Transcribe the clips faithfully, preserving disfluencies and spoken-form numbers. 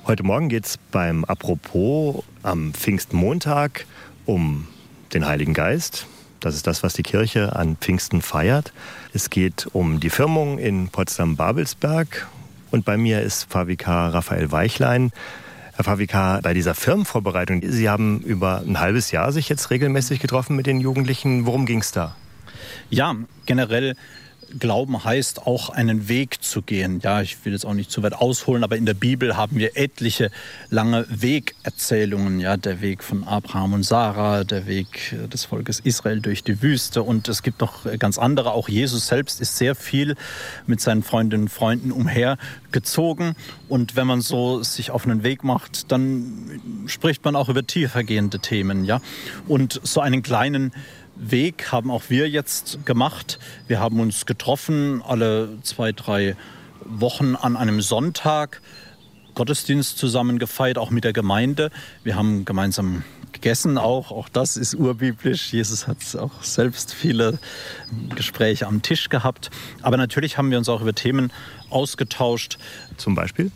Heute Morgen geht es beim Apropos am Pfingstmontag um den Heiligen Geist. Das ist das, was die Kirche an Pfingsten feiert. Es geht um die Firmung in Potsdam-Babelsberg. Und bei mir ist Pfarrvikar Raphael Weichlein. Herr Pfarrvikar, bei dieser Firmenvorbereitung, Sie haben über ein halbes Jahr sich jetzt regelmäßig getroffen mit den Jugendlichen. Worum ging es da? Ja, generell Glauben heißt auch einen Weg zu gehen. Ja, ich will jetzt auch nicht zu weit ausholen, aber in der Bibel haben wir etliche lange Wegerzählungen. Ja, der Weg von Abraham und Sarah, der Weg des Volkes Israel durch die Wüste. Und es gibt noch ganz andere. Auch Jesus selbst ist sehr viel mit seinen Freundinnen und Freunden umhergezogen. Und wenn man so sich auf einen Weg macht, dann spricht man auch über tiefergehende Themen. Ja, und so einen kleinen Weg haben auch wir jetzt gemacht. Wir haben uns getroffen, alle zwei, drei Wochen an einem Sonntag, Gottesdienst zusammen gefeiert, auch mit der Gemeinde. Wir haben gemeinsam gegessen, auch, auch das ist urbiblisch. Jesus hat auch selbst viele Gespräche am Tisch gehabt. Aber natürlich haben wir uns auch über Themen ausgetauscht. Zum Beispiel?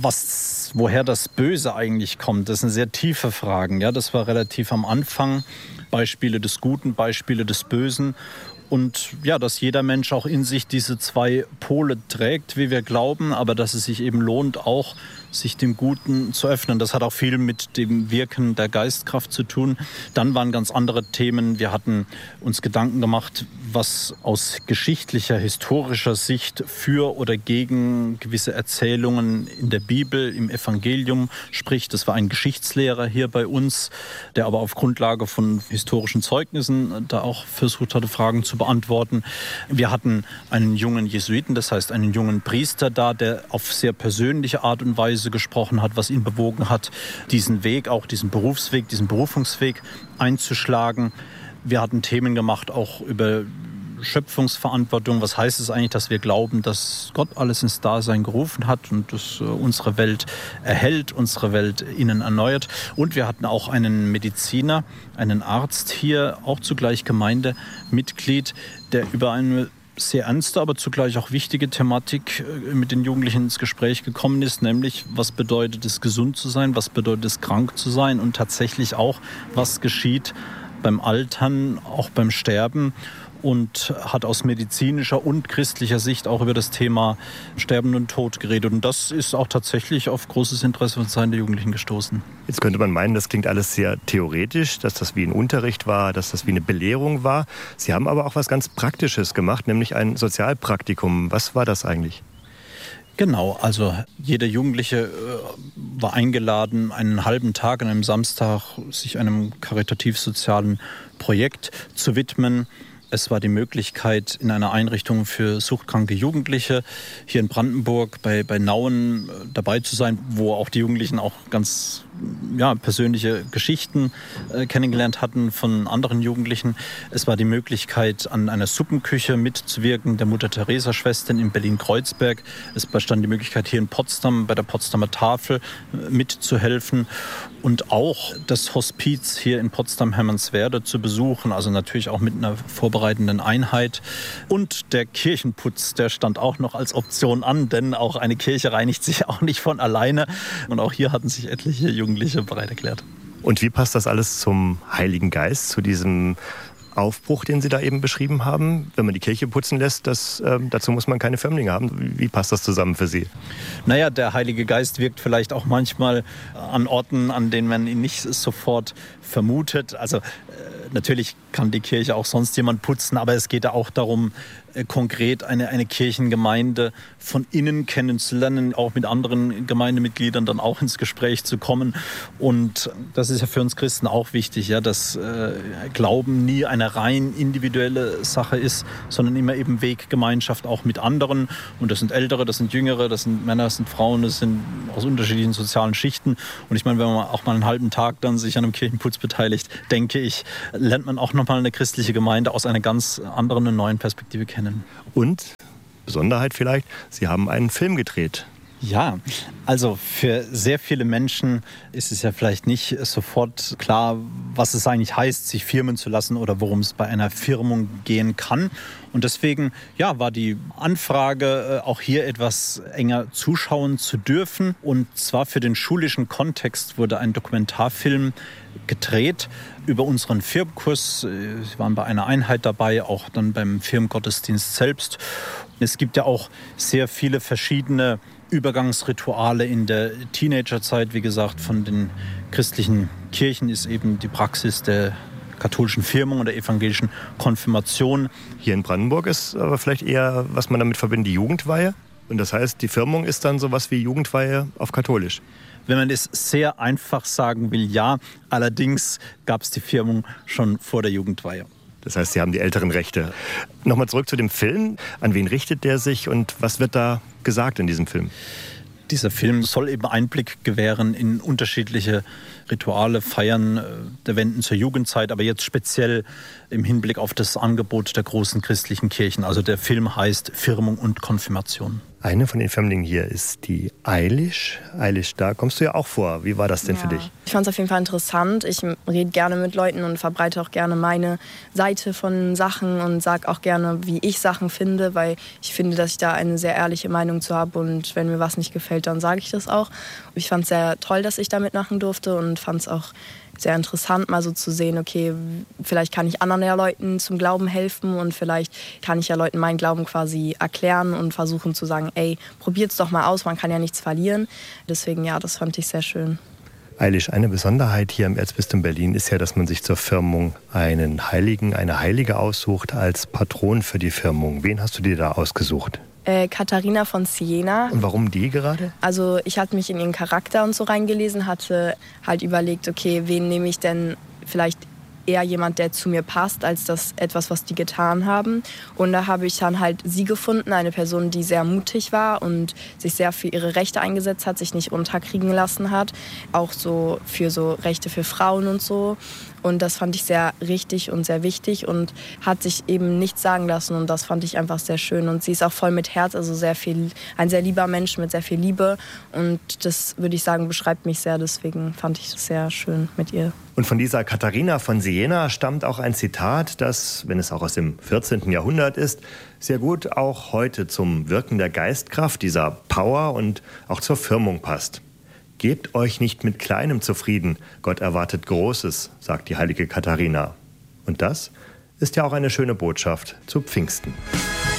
Was, woher das Böse eigentlich kommt, das sind sehr tiefe Fragen. Ja, das war relativ am Anfang. Beispiele des Guten, Beispiele des Bösen. Und ja, dass jeder Mensch auch in sich diese zwei Pole trägt, wie wir glauben, aber dass es sich eben lohnt, auch sich dem Guten zu öffnen. Das hat auch viel mit dem Wirken der Geistkraft zu tun. Dann waren ganz andere Themen. Wir hatten uns Gedanken gemacht, was aus geschichtlicher, historischer Sicht für oder gegen gewisse Erzählungen in der Bibel, im Evangelium spricht. Das war ein Geschichtslehrer hier bei uns, der aber auf Grundlage von historischen Zeugnissen da auch versucht hatte, Fragen zu beantworten. Wir hatten einen jungen Jesuiten, das heißt einen jungen Priester da, der auf sehr persönliche Art und Weise gesprochen hat, was ihn bewogen hat, diesen Weg, auch diesen Berufsweg, diesen Berufungsweg einzuschlagen. Wir hatten Themen gemacht, auch über Schöpfungsverantwortung. Was heißt es eigentlich, dass wir glauben, dass Gott alles ins Dasein gerufen hat und dass unsere Welt erhält, unsere Welt innen erneuert. Und wir hatten auch einen Mediziner, einen Arzt hier, auch zugleich Gemeindemitglied, der über eine sehr ernste, aber zugleich auch wichtige Thematik mit den Jugendlichen ins Gespräch gekommen ist, nämlich was bedeutet es, gesund zu sein, was bedeutet es, krank zu sein und tatsächlich auch, was geschieht beim Altern, auch beim Sterben, und hat aus medizinischer und christlicher Sicht auch über das Thema Sterben und Tod geredet. Und das ist auch tatsächlich auf großes Interesse von Seiten der Jugendlichen gestoßen. Jetzt könnte man meinen, das klingt alles sehr theoretisch, dass das wie ein Unterricht war, dass das wie eine Belehrung war. Sie haben aber auch was ganz Praktisches gemacht, nämlich ein Sozialpraktikum. Was war das eigentlich? Genau, also jeder Jugendliche war eingeladen, einen halben Tag an einem Samstag sich einem karitativ-sozialen Projekt zu widmen. Es war die Möglichkeit, in einer Einrichtung für suchtkranke Jugendliche hier in Brandenburg bei, bei Nauen dabei zu sein, wo auch die Jugendlichen auch ganz ja, persönliche Geschichten äh, kennengelernt hatten von anderen Jugendlichen. Es war die Möglichkeit, an einer Suppenküche mitzuwirken, der Mutter-Teresa-Schwestern in Berlin-Kreuzberg. Es bestand die Möglichkeit, hier in Potsdam bei der Potsdamer Tafel äh, mitzuhelfen und auch das Hospiz hier in Potsdam-Hermannswerde zu besuchen, also natürlich auch mit einer vorbereitenden Einheit. Und der Kirchenputz, der stand auch noch als Option an, denn auch eine Kirche reinigt sich auch nicht von alleine. Und auch hier hatten sich etliche Jugendliche bereit erklärt. Und wie passt das alles zum Heiligen Geist, zu diesem Aufbruch, den Sie da eben beschrieben haben? Wenn man die Kirche putzen lässt, das, äh, dazu muss man keine Firmlinge haben. Wie passt das zusammen für Sie? Naja, der Heilige Geist wirkt vielleicht auch manchmal an Orten, an denen man ihn nicht sofort vermutet. Also äh, natürlich kann die Kirche auch sonst jemand putzen, aber es geht ja auch darum, äh, konkret eine, eine Kirchengemeinde von innen kennenzulernen, auch mit anderen Gemeindemitgliedern dann auch ins Gespräch zu kommen. Und das ist ja für uns Christen auch wichtig, ja, dass äh, Glauben nie eine rein individuelle Sache ist, sondern immer eben Weggemeinschaft auch mit anderen. Und das sind Ältere, das sind Jüngere, das sind Männer, das sind Frauen, das sind aus unterschiedlichen sozialen Schichten. Und ich meine, wenn man auch mal einen halben Tag dann sich an einem Kirchenputz beteiligt, denke ich, lernt man auch nochmal eine christliche Gemeinde aus einer ganz anderen und neuen Perspektive kennen. Und, Besonderheit vielleicht, Sie haben einen Film gedreht. Ja, also für sehr viele Menschen ist es ja vielleicht nicht sofort klar, was es eigentlich heißt, sich firmen zu lassen oder worum es bei einer Firmung gehen kann. Und deswegen ja, war die Anfrage, auch hier etwas enger zuschauen zu dürfen. Und zwar für den schulischen Kontext wurde ein Dokumentarfilm gedreht über unseren Firmenkurs. Sie waren bei einer Einheit dabei, auch dann beim Firmengottesdienst selbst. Es gibt ja auch sehr viele verschiedene Übergangsrituale in der Teenagerzeit. Wie gesagt, von den christlichen Kirchen ist eben die Praxis der katholischen Firmung oder evangelischen Konfirmation. Hier in Brandenburg ist aber vielleicht eher, was man damit verbindet, die Jugendweihe. Und das heißt, die Firmung ist dann sowas wie Jugendweihe auf katholisch. Wenn man es sehr einfach sagen will, ja. Allerdings gab es die Firmung schon vor der Jugendweihe. Das heißt, Sie haben die älteren Rechte. Nochmal zurück zu dem Film. An wen richtet der sich und was wird da gesagt in diesem Film? Dieser Film soll eben Einblick gewähren in unterschiedliche Rituale, Feiern der Wenden zur Jugendzeit, aber jetzt speziell im Hinblick auf das Angebot der großen christlichen Kirchen. Also der Film heißt Firmung und Konfirmation. Eine von den Firmlingen hier ist die Eilish. Eilish, da kommst du ja auch vor. Wie war das denn ja. für dich? Ich fand es auf jeden Fall interessant. Ich rede gerne mit Leuten und verbreite auch gerne meine Seite von Sachen und sage auch gerne, wie ich Sachen finde, weil ich finde, dass ich da eine sehr ehrliche Meinung zu habe und wenn mir was nicht gefällt, dann sage ich das auch. Ich fand es sehr toll, dass ich da mitmachen durfte und fand es auch sehr interessant, mal so zu sehen, okay, vielleicht kann ich anderen ja Leuten zum Glauben helfen und vielleicht kann ich ja Leuten meinen Glauben quasi erklären und versuchen zu sagen, ey, probiert's doch mal aus, man kann ja nichts verlieren. Deswegen, ja, das fand ich sehr schön. Eilish, eine Besonderheit hier im Erzbistum Berlin ist ja, dass man sich zur Firmung einen Heiligen, eine Heilige aussucht als Patron für die Firmung. Wen hast du dir da ausgesucht? Äh, Katharina von Siena. Und warum die gerade? Also ich hatte mich in ihren Charakter und so reingelesen, hatte halt überlegt, okay, wen nehme ich denn vielleicht eher jemand, der zu mir passt, als das etwas, was die getan haben. Und da habe ich dann halt sie gefunden, eine Person, die sehr mutig war und sich sehr für ihre Rechte eingesetzt hat, sich nicht unterkriegen lassen hat. Auch so für so Rechte für Frauen und so. Und das fand ich sehr richtig und sehr wichtig und hat sich eben nichts sagen lassen. Und das fand ich einfach sehr schön. Und sie ist auch voll mit Herz, also sehr viel, ein sehr lieber Mensch mit sehr viel Liebe. Und das, würde ich sagen, beschreibt mich sehr. Deswegen fand ich es sehr schön mit ihr. Und von dieser Katharina von Siena stammt auch ein Zitat, das, wenn es auch aus dem vierzehnten Jahrhundert ist, sehr gut auch heute zum Wirken der Geistkraft, dieser Power und auch zur Firmung passt. Gebt euch nicht mit Kleinem zufrieden, Gott erwartet Großes, sagt die heilige Katharina. Und das ist ja auch eine schöne Botschaft zu Pfingsten.